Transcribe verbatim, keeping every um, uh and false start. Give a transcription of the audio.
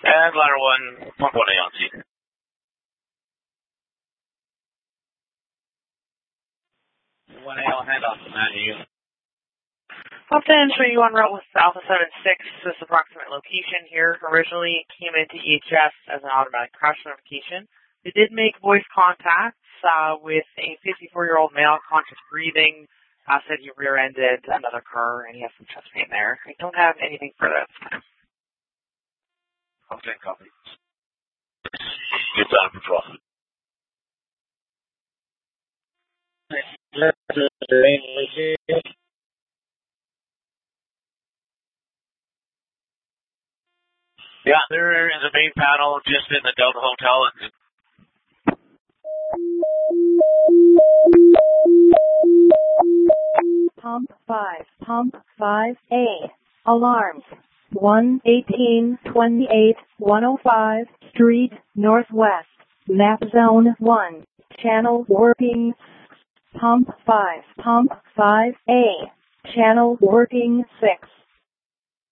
And ladder one, pump one A on C. one A, I'll hand off to Matt, you. Upton, show you on route with Alpha seven six, this approximate location here. Originally came into E H S as an automatic crash notification. They did make voice contacts uh, with a fifty-four-year-old male, conscious breathing, uh, said he rear-ended another car and he has some chest pain there. I don't have anything further at this time. Okay, copy. Get down patrol. Yeah, there is a main panel just in the Delta Hotel. Pump five, Pump five A. Alarms. one eighteen twenty-eight one oh five Street, Northwest. Map Zone one. Channel working. Pump five, Pump five A. Channel working six.